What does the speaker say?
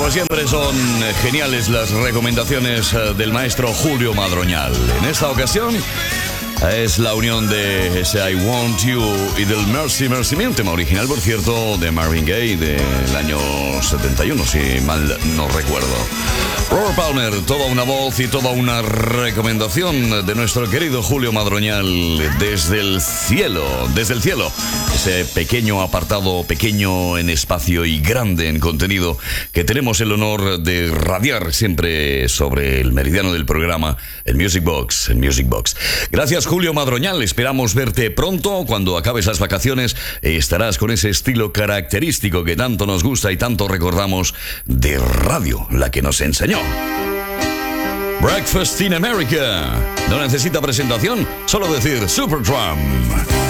Como siempre son geniales las recomendaciones del maestro Julio Madroñal. En esta ocasión es la unión de ese I Want You y del Mercy Mercy Me, un tema original, por cierto, de Marvin Gaye del año 71, si mal no recuerdo. Robert Palmer, toda una voz y toda una recomendación de nuestro querido Julio Madroñal desde el cielo, ese pequeño apartado, pequeño en espacio y grande en contenido, que tenemos el honor de radiar siempre sobre el meridiano del programa, el Music Box, Gracias, Julio Madroñal, esperamos verte pronto. Cuando acabes las vacaciones estarás con ese estilo característico que tanto nos gusta y tanto recordamos de radio, la que nos enseñó. Breakfast in America. No necesita presentación, solo decir Supertramp.